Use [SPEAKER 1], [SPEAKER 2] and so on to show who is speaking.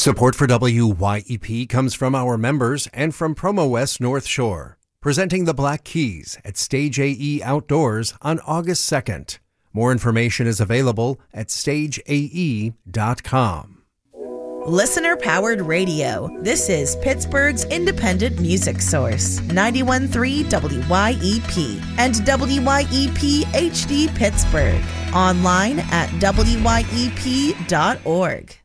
[SPEAKER 1] Support for WYEP comes from our members and from Promo West North Shore, presenting the Black Keys at Stage AE Outdoors on August 2nd. More information is available at stageae.com.
[SPEAKER 2] Listener-powered radio. This is Pittsburgh's independent music source, 91.3 WYEP and WYEP HD Pittsburgh. Online at WYEP.org.